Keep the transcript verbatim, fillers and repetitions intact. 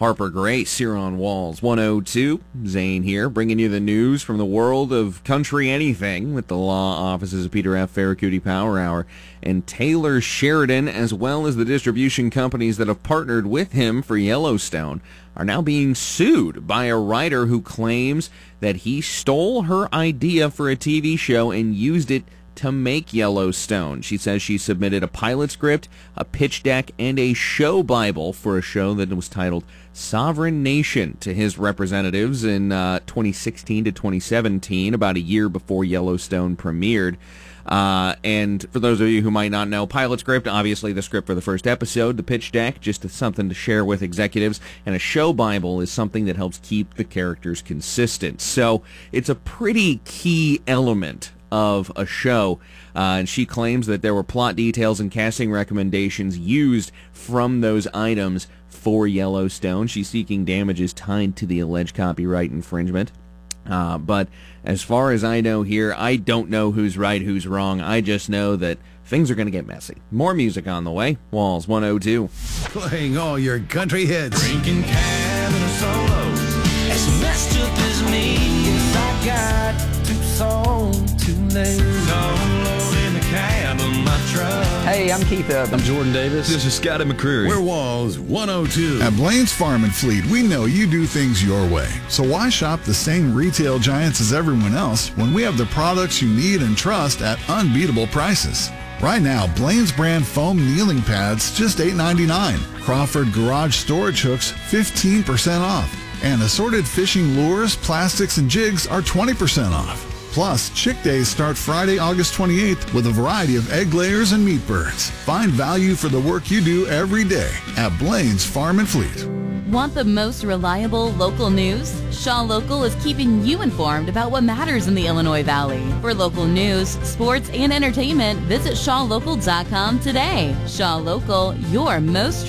Harper Grace here on Walls one oh two. Zane here, bringing you the news from the world of country anything with the law offices of Peter F. Farracuti Power Hour and Taylor Sheridan, as well as the distribution companies that have partnered with him for Yellowstone, are now being sued by a writer who claims that he stole her idea for a T V show and used it to make Yellowstone. She says she submitted a pilot script, a pitch deck, and a show Bible for a show that was titled Sovereign Nation to his representatives in uh, twenty sixteen to twenty seventeen, about a year before Yellowstone premiered. Uh, and for those of you who might not know, pilot script, obviously the script for the first episode, the pitch deck, just something to share with executives, and a show Bible is something that helps keep the characters consistent. So it's a pretty key element of a show, uh, and she claims that there were plot details and casting recommendations used from those items for Yellowstone. She's seeking damages tied to the alleged copyright infringement. Uh, but as far as I know here, I don't know who's right, who's wrong. I just know that things are going to get messy. More music on the way. Walls one oh two. Playing all your country hits. Drinking cab in a solo. As messed up as me, yes, I got two songs too late. Solo in the cab of my truck. Hey, I'm Keith Urban. I'm Jordan Davis. This is Scotty McCreery. We're Walls one oh two. At Blaine's Farm and Fleet, we know you do things your way. So why shop the same retail giants as everyone else when we have the products you need and trust at unbeatable prices? Right now, Blaine's brand foam kneeling pads, just eight ninety-nine. Crawford garage storage hooks, fifteen percent off. And assorted fishing lures, plastics, and jigs are twenty percent off. Plus, Chick Days start Friday, August twenty-eighth with a variety of egg layers and meat birds. Find value for the work you do every day at Blaine's Farm and Fleet. Want the most reliable local news? Shaw Local is keeping you informed about what matters in the Illinois Valley. For local news, sports, and entertainment, visit shaw local dot com today. Shaw Local, your most